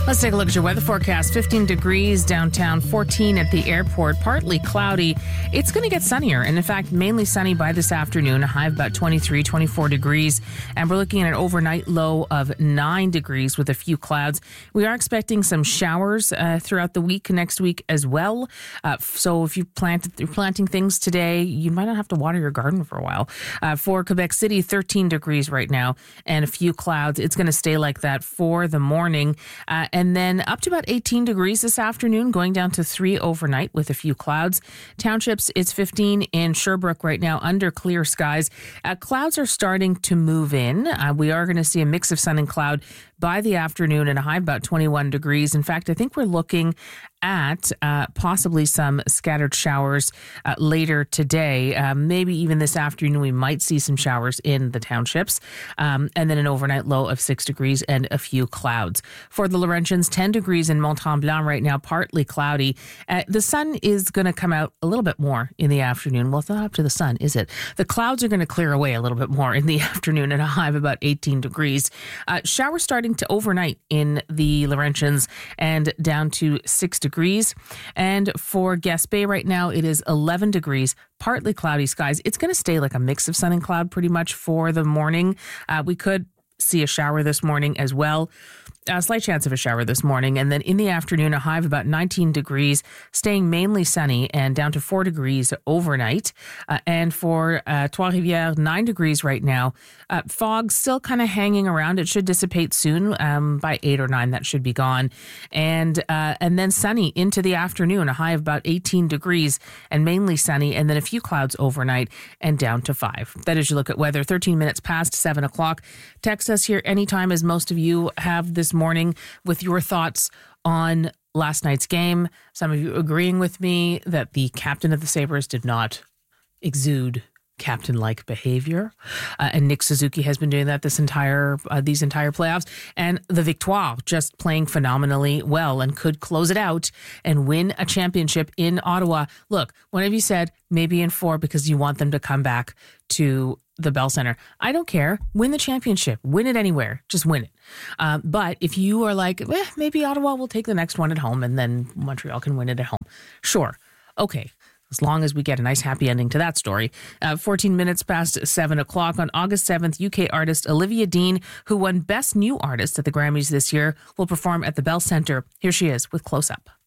Let's take a look at your weather forecast. 15 degrees downtown, 14 at the airport, partly cloudy. It's going to get sunnier, and in fact, mainly sunny by this afternoon, a high of about 23, 24 degrees. And we're looking at an overnight low of 9 degrees with a few clouds. We are expecting some showers throughout the week, next week as well. So if you're planting things today, you might not have to water your garden for a while. For Quebec City, 13 degrees right now and a few clouds. It's going to stay like that for the morning. And then up to about 18 degrees this afternoon, going down to 3 overnight with a few clouds. Townships, it's 15 in Sherbrooke right now under clear skies. Clouds are starting to move in. We are going to see a mix of sun and cloud by the afternoon and a high of about 21 degrees. In fact, I think we're looking at possibly some scattered showers later today. Maybe even this afternoon, we might see some showers in the townships. And then an overnight low of 6 degrees and a few clouds. For the Laurentians, 10 degrees in Mont-Tremblant right now, partly cloudy. The sun is going to come out a little bit more in the afternoon. Well, it's not up to the sun, is it? The clouds are going to clear away a little bit more in the afternoon at a high of about 18 degrees. Showers starting to overnight in the Laurentians and down to 6 degrees. And for Gaspé right now, it is 11 degrees, partly cloudy skies. It's going to stay like a mix of sun and cloud pretty much for the morning. We could see a shower this morning as well. A slight chance of a shower this morning. And then in the afternoon, a high of about 19 degrees, staying mainly sunny and down to 4 degrees overnight. And for Trois-Rivières, 9 degrees right now. Fog still kind of hanging around. It should dissipate soon. By 8 or 9, that should be gone. And then sunny into the afternoon, a high of about 18 degrees and mainly sunny. And then a few clouds overnight and down to 5. That is your look at weather. 13 minutes past 7 o'clock. Text us here anytime, as most of you have this morning, with your thoughts on last night's game. Some of you agreeing with me that the captain of the Sabres did not exude captain-like behavior. And Nick Suzuki has been doing that these entire playoffs. And the Victoire just playing phenomenally well and could close it out and win a championship in Ottawa. Look, one of you said maybe in 4 because you want them to come back to the Bell Center. I don't care. Win the championship. Win it anywhere. Just win it. But if you are like, maybe Ottawa will take the next one at home and then Montreal can win it at home. Sure. Okay. As long as we get a nice happy ending to that story. 14 minutes past 7 o'clock on August 7th, UK artist Olivia Dean, who won Best New Artist at the Grammys this year, will perform at the Bell Center. Here she is with Close Up.